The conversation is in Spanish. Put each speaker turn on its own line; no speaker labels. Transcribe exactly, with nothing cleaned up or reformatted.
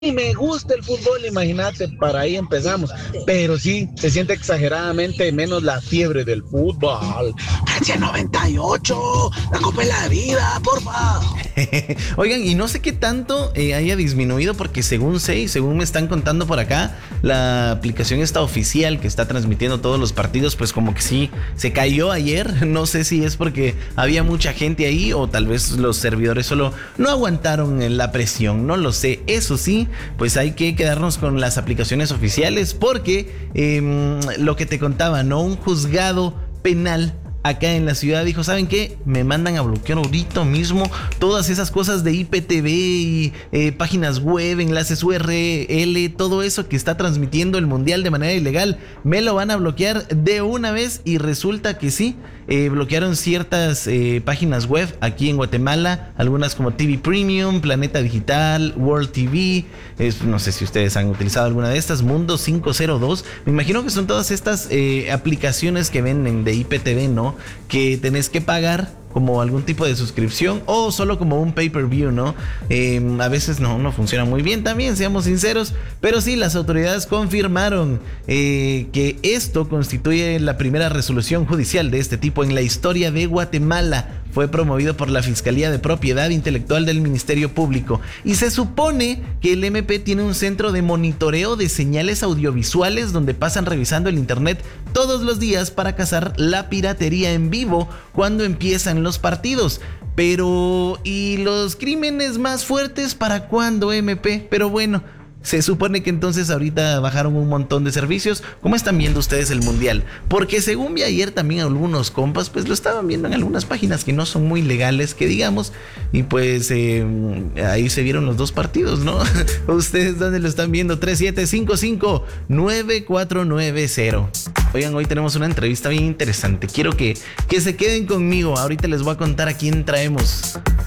y me gusta el fútbol, imagínate, para ahí empezamos. Pero sí, se siente exageradamente menos la fiebre del fútbol. Francia noventa y ocho, la Copa de la Vida, porfa.
Oigan, y no sé qué tanto eh, haya disminuido, porque según sé y según me están contando por acá, la aplicación esta oficial que está transmitiendo todos los partidos, pues como que sí, se cayó ayer. No sé si es porque había mucha gente ahí o tal vez los servidores solo no aguantaron en la presión, no lo sé. Eso sí, pues hay que quedarnos con las aplicaciones oficiales porque eh, lo que te contaba, ¿no? Un juzgado penal acá en la ciudad dijo, ¿saben qué? Me mandan a bloquear ahorita mismo todas esas cosas de I P T V y eh, páginas web, enlaces U R L, todo eso que está transmitiendo el mundial de manera ilegal. Me lo van a bloquear de una vez y resulta que sí. Eh, bloquearon ciertas eh, páginas web aquí en Guatemala, algunas como T V Premium, Planeta Digital, World T V, es, no sé si ustedes han utilizado alguna de estas, Mundo quinientos dos, me imagino que son todas estas eh, aplicaciones que venden de I P T V, ¿no? Que tenés que pagar como algún tipo de suscripción o solo como un pay-per-view, ¿no? Eh, a veces no, no funciona muy bien también, seamos sinceros, pero sí, las autoridades confirmaron eh, que esto constituye la primera resolución judicial de este tipo en la historia de Guatemala. Fue promovido por la Fiscalía de Propiedad Intelectual del Ministerio Público y se supone que el M P tiene un centro de monitoreo de señales audiovisuales donde pasan revisando el internet todos los días para cazar la piratería en vivo cuando empiezan los partidos. Pero, ¿y los crímenes más fuertes para cuándo, M P? Pero bueno, se supone que entonces ahorita bajaron un montón de servicios. ¿Cómo están viendo ustedes el mundial? Porque según vi ayer también algunos compas, pues lo estaban viendo en algunas páginas que no son muy legales, que digamos. Y pues eh, ahí se vieron los dos partidos, ¿no? ¿Ustedes dónde lo están viendo? tres siete cinco cinco nueve cuatro nueve cero. Oigan, hoy tenemos una entrevista bien interesante. Quiero que, que se queden conmigo. Ahorita les voy a contar a quién traemos.